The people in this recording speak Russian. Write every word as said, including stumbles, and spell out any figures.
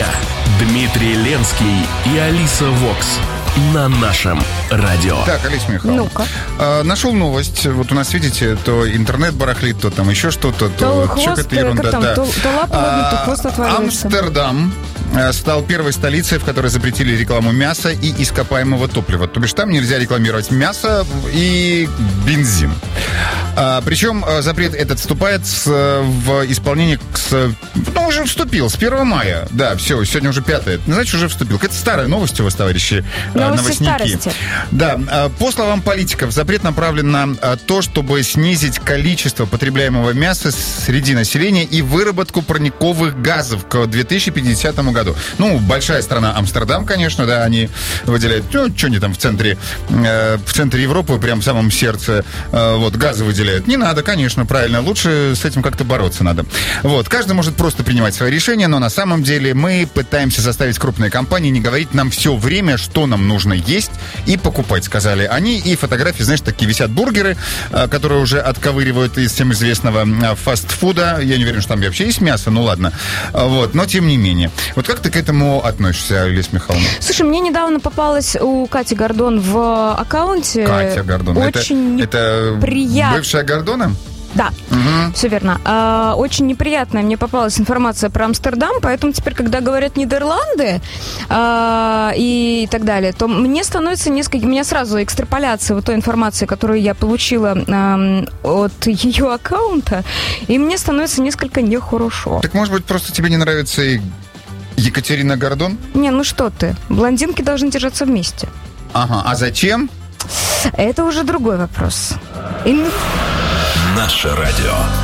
дня. Дмитрий Ленский и Алиса Вокс на нашем радио. Так, Алиса Михайловна, Ну-ка. а, нашел новость. Вот у нас, видите, то интернет барахлит, то там еще что-то, то, То хвост, какая-то ерунда. как там, да. то, то лапа ловит, то хвост отваливается. Амстердам а, стал первой столицей, в которой запретили рекламу мяса и ископаемого топлива. То бишь там нельзя рекламировать мясо и бензин. А, причем а, запрет этот вступает с, в исполнение с, ну, уже вступил, с первого мая. Да, все, сегодня уже пятое. Значит, уже вступил. Это старая новость у вас, товарищи а, Новости новостники. старости. Да, а, по словам политиков, запрет направлен на а, то, чтобы снизить количество потребляемого мяса среди населения и выработку парниковых газов к две тысячи пятидесятому году. Ну, большая страна Амстердам, конечно, да, они выделяют, ну, что они там в центре, э, в центре Европы, прям в самом сердце, э, вот, газы выделяют. Не надо, конечно, правильно, лучше с этим как-то бороться надо. Вот, каждый может просто принимать свои решения, но на самом деле мы пытаемся заставить крупные компании не говорить нам все время, что нам нужно есть и покупать, сказали они. И фотографии, знаешь, такие висят бургеры, э, которые уже отковыривают из всем известного э, фастфуда. Я не уверен, что там вообще есть мясо, ну ладно. Э, вот, но тем не менее. Вот как ты к этому относишься, Алиса Михайловна? Слушай, мне недавно попалась у Кати Гордон в аккаунте. Катя Гордон. Очень это, это приятно. бывшая Гордона? Да, Угу. все верно. А, очень неприятная мне попалась информация про Амстердам, поэтому теперь, когда говорят Нидерланды а, и так далее, то мне становится несколько... У меня сразу экстраполяция вот той информации, которую я получила а, от ее аккаунта, и мне становится несколько нехорошо. Так, может быть, просто тебе не нравится и Екатерина Гордон? Не, ну что ты, блондинки должны держаться вместе. Ага, а зачем? Это уже другой вопрос. И... Наше радио.